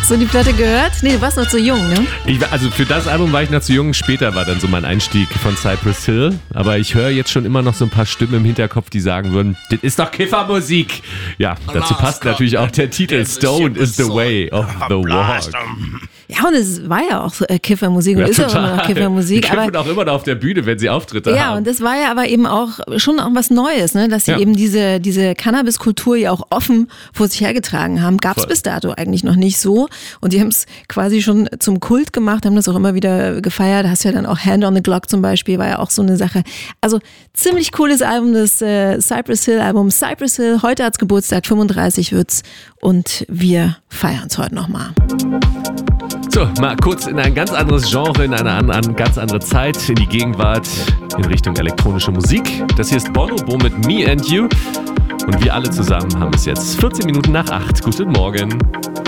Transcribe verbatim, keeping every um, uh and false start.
Hast du die Platte gehört? Nee, du warst noch zu jung, ne? Ich, also für das Album war ich noch zu jung. Später war dann so mein Einstieg von Cypress Hill. Aber ich höre jetzt schon immer noch so ein paar Stimmen im Hinterkopf, die sagen würden, das ist doch Kiffermusik. Ja, dazu passt natürlich auch der Titel Stoned is the way of the walk. Ja, und es war ja auch so äh, Kiffermusik und Ja, ist ja total. auch immer noch Kiffermusik. Die kiffen Aber auch immer noch auf der Bühne, wenn sie Auftritte ja, haben. und das war ja aber eben auch schon auch was Neues, ne? Dass sie Ja. eben diese, diese Cannabis-Kultur ja auch offen vor sich hergetragen haben. Gab es Voll. bis dato eigentlich noch nicht so. Und die haben es quasi schon zum Kult gemacht, haben das auch immer wieder gefeiert. Da hast du ja dann auch Hand on the Clock zum Beispiel, war ja auch so eine Sache. Also ziemlich cooles Album, das äh, Cypress Hill Album. Cypress Hill, heute hat's Geburtstag, fünfunddreißig wird's. Und wir feiern es heute nochmal. So, mal kurz in ein ganz anderes Genre, in eine an, an ganz andere Zeit, in die Gegenwart, in Richtung elektronische Musik. Das hier ist Bonobo mit Me and You. Und wir alle zusammen haben es jetzt vierzehn Minuten nach acht. Guten Morgen.